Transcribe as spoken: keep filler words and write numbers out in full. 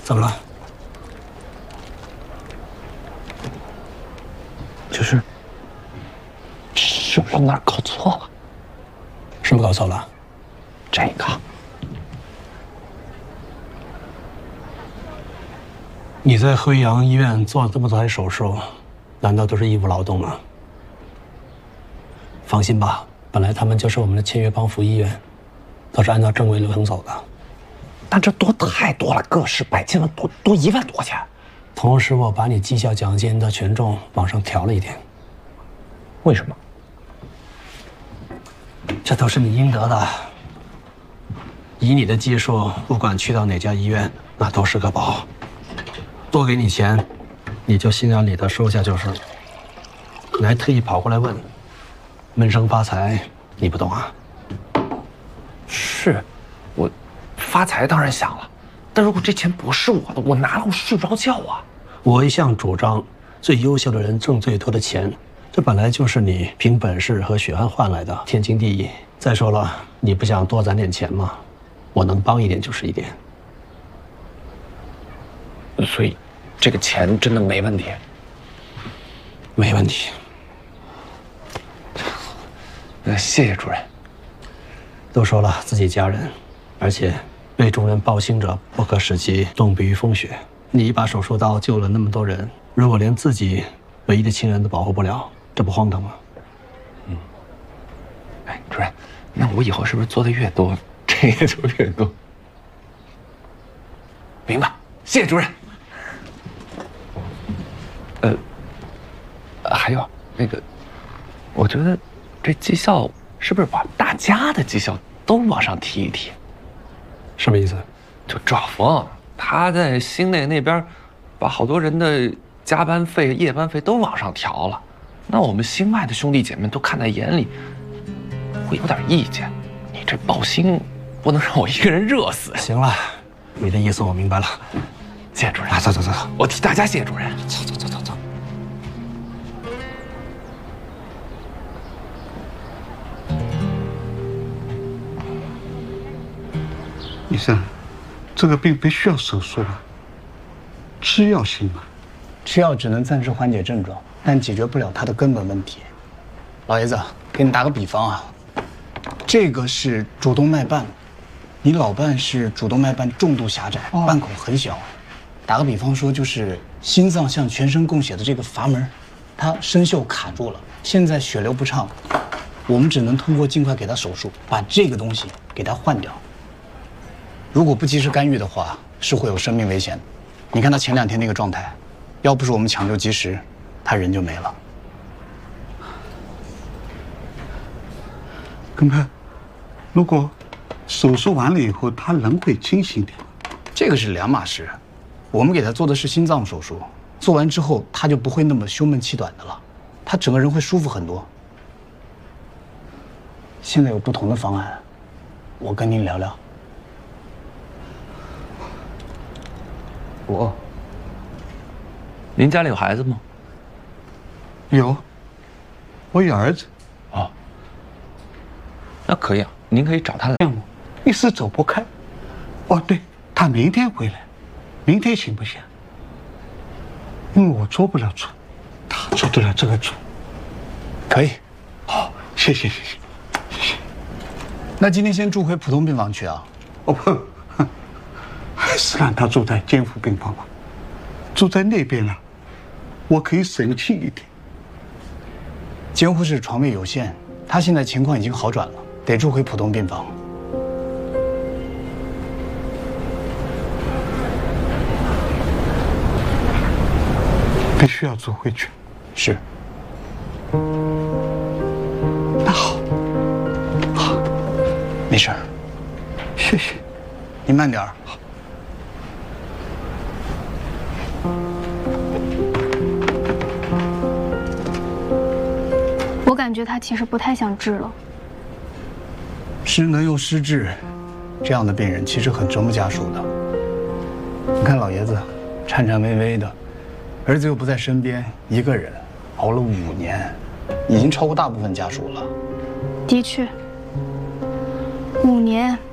怎么了？ 就是，是不是哪儿搞错了？ 什么搞错了？ 这个。 你在辉阳医院做了这么多台手术，难道都是义务劳动吗？放心吧，本来他们就是我们的签约帮扶医院，都是按照正规流程走的。 但这多太多了，个十百千万，多多一万多钱。 同时，我把你绩效奖金的权重往上调了一点。 为什么？ 这都是你应得的。以你的技术，不管去到哪家医院，那都是个宝。多给你钱，你就心安理得收下就是。你还特意跑过来问，闷声发财，你不懂啊？ 是，我发财当然想了，但如果这钱不是我的，我拿了我睡不着觉啊。 我一向主张，最优秀的人挣最多的钱，这本来就是你凭本事和血汗换来的，天经地义。再说了，你不想多攒点钱吗？我能帮一点就是一点。 所以，这个钱真的没问题。 没问题。 那谢谢主任。 都说了自己家人，而且为众人抱薪者不可使其冻毙于风雪。你一把手术刀救了那么多人，如果连自己唯一的亲人都保护不了，这不荒唐吗？ 嗯。哎，主任，那我以后是不是做的越多，这也就越多？明白，谢谢主任。呃，还有那个，我觉得这绩效是不是把大家的绩效都往上提一提？ 什么意思？ 就赵峰他在新内那边，把好多人的加班费、夜班费都往上调了，那我们新外的兄弟姐妹都看在眼里，会有点意见。你这抱薪不能让我一个人热死。 行了，你的意思我明白了。 谢谢主任。 啊，走走走， 我替大家谢谢主任。 走走走走走。 医生，这个病不需要手术吧？吃药行吗？ 吃药只能暂时缓解症状，但解决不了它的根本问题。老爷子，给你打个比方啊，这个是主动脉瓣，你老伴是主动脉瓣重度狭窄，哦、瓣口很小。打个比方说，就是心脏向全身供血的这个阀门，它生锈卡住了，现在血流不畅，我们只能通过尽快给他手术，把这个东西给他换掉。如果不及时干预的话，是会有生命危险的。你看他前两天那个状态，要不是我们抢救及时，他人就没了。 根本，如果手术完了以后，他人会清醒点？ 这个是两码事。我们给他做的是心脏手术，做完之后他就不会那么胸闷气短的了，他整个人会舒服很多。现在有不同的方案，我跟您聊聊。 我，您家里有孩子吗？ 有，我有儿子。 哦，那可以啊，您可以找他来。 一时走不开。哦，对，他明天回来，明天行不行？因为我做不了主，他做得了这个主。 可以。 好，谢谢谢谢谢谢。 那今天先住回普通病房去啊？ 哦不。还是让他住在监护病房吧，住在那边了，我可以省气一点。 监护室床位有限，他现在情况已经好转了，得住回普通病房。 必须要住回去。 是。 那好，好， 没事儿。 谢谢。 你慢点儿。 我感觉他其实不太想治了。 失能又失智，这样的病人其实很折磨家属的。你看老爷子，颤颤巍巍的，儿子又不在身边，一个人熬了五年，已经超过大部分家属了。 的确，五年